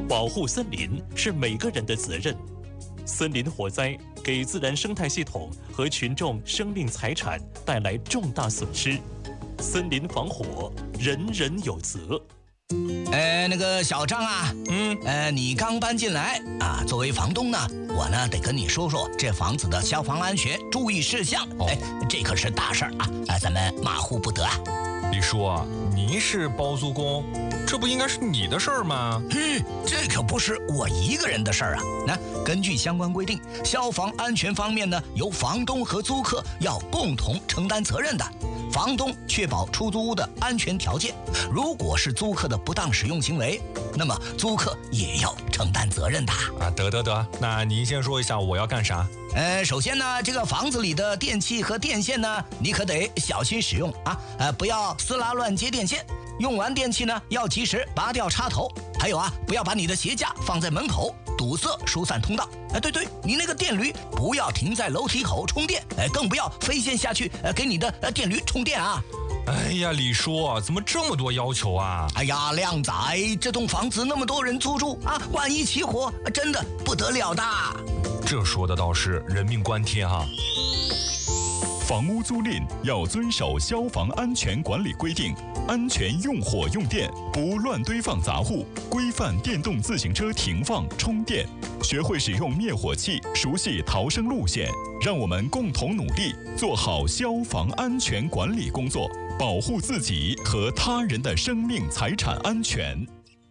保护森林是每个人的责任。森林火灾给自然生态系统和群众生命财产带来重大损失，森林防火，人人有责。 那个小张啊，你刚搬进来啊，作为房东呢，我呢得跟你说说这房子的消防安全注意事项。这可是大事儿啊，咱们马虎不得啊。 李叔啊，您是包租公，这不应该是你的事儿吗？ 这可不是我一个人的事儿啊。那根据相关规定，消防安全方面呢，由房东和租客要共同承担责任的。房东确保出租屋的安全条件，如果是租客的不当使用行为，那么租客也要承担责任的啊。得，那您先说一下我要干啥？ 首先呢，这个房子里的电器和电线呢，你可得小心使用啊，不要撕拉乱接电线。用完电器呢，要及时拔掉插头。还有啊，不要把你的鞋架放在门口，堵塞疏散通道。对，你那个电驴不要停在楼梯口充电，更不要飞线下去给你的电驴充电啊。 哎呀，李叔，怎么这么多要求啊？ 哎呀，靓仔，这栋房子那么多人租住啊，万一起火，真的不得了的。 这说的倒是人命关天哈。 房屋租赁要遵守消防安全管理规定，安全用火用电，不乱堆放杂物，规范电动自行车停放充电，学会使用灭火器，熟悉逃生路线。让我们共同努力，做好消防安全管理工作，保护自己和他人的生命财产安全。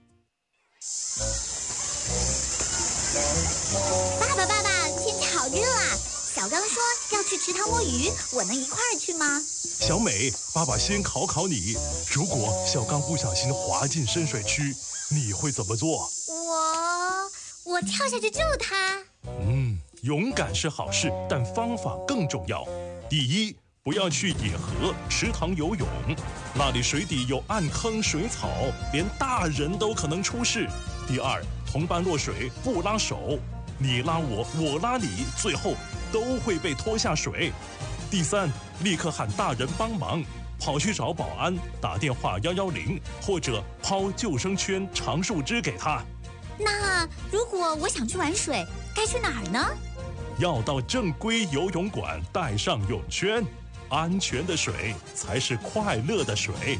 爸爸，天气好热啊！小刚说要去池塘摸鱼，我能一块儿去吗？ 小美，爸爸先考考你，如果小刚不小心滑进深水区，你会怎么做？ 我跳下去救他。 勇敢是好事，但方法更重要。第一，不要去野河、池塘游泳，那里水底有暗坑、水草，连大人都可能出事。第二，同伴落水不拉手，你拉我，我拉你，最后都会被拖下水。第三，立刻喊大人帮忙，跑去找保安，打电话110，或者抛救生圈、长树枝给他。 那如果我想去玩水，该去哪儿呢？ 要到正规游泳馆，带上泳圈。安全的水才是快乐的水。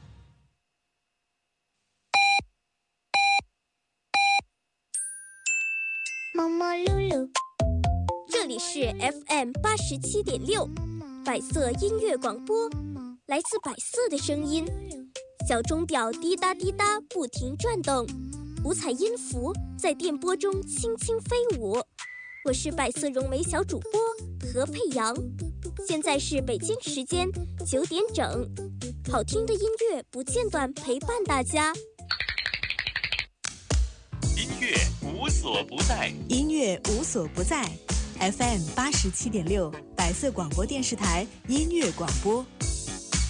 毛毛露露， 这里是 FM87.6，百色音乐广播，来自百色的声音。小钟表滴答滴答不停转动，五彩音符在电波中轻轻飞舞。我是百色咏梅小主播何佩阳，现在是北京时间9点整，好听的音乐不间断陪伴大家。 音乐无所不在， 音乐无所不在。FM87.6，百色广播电视台音乐广播。